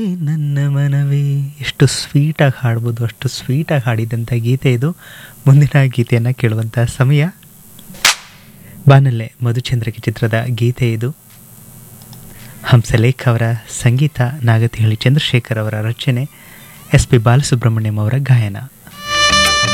ನನ್ನ ಮನವೇ ಎಷ್ಟು ಸ್ವೀಟಾಗಿ ಹಾಡ್ಬೋದು ಅಷ್ಟು ಸ್ವೀಟಾಗಿ ಹಾಡಿದಂಥ ಗೀತೆ ಇದು. ಮುಂದಿನ ಗೀತೆಯನ್ನು ಕೇಳುವಂಥ ಸಮಯ. ಬಾನಲ್ಲೆ ಮಧುಚಂದ್ರಿಕೆ ಚಿತ್ರದ ಗೀತೆ ಇದು. ಹಂಸಲೇಖ ಅವರ ಸಂಗೀತ, ನಾಗತಿಹಳ್ಳಿ ಚಂದ್ರಶೇಖರ್ ಅವರ ರಚನೆ, ಎಸ್ ಪಿ ಬಾಲಸುಬ್ರಹ್ಮಣ್ಯಂ ಅವರ ಗಾಯನ.